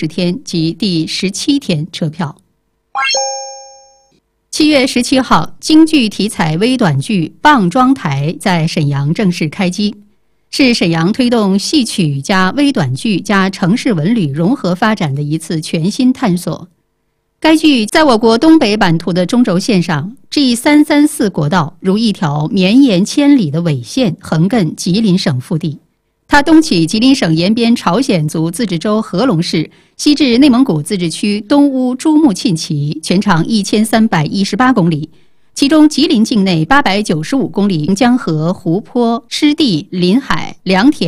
60天及第17天车票。7月17号，京剧题材微短剧《棒桩台》在沈阳正式开机，是沈阳推动戏曲加微短剧加城市文旅融合发展的一次全新探索。该剧在我国东北版图的中轴线上 ，G334国道如一条绵延千里的纬线横亘吉林省腹地。它东起吉林省延边朝鲜族自治州合龙市，西至内蒙古自治区东乌珠穆沁旗，全长1318公里。其中吉林境内895公里江河、湖泊、湿地、林海、良田。